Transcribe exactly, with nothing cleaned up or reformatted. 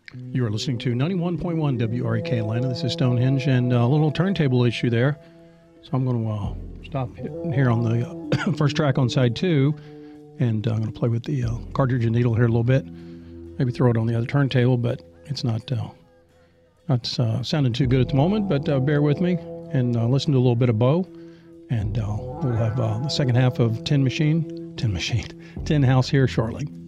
You are listening to ninety-one point one W R E K Atlanta. This is Stonehenge, and a little turntable issue there. So I'm going to uh, stop here on the uh, first track on side two, and uh, I'm going to play with the uh, cartridge and needle here a little bit. Maybe throw it on the other turntable, but it's not uh, not uh, sounding too good at the moment. But uh, bear with me and uh, listen to a little bit of Bo, and uh, we'll have uh, the second half of Tin Machine, Tin Machine, Tin House here shortly.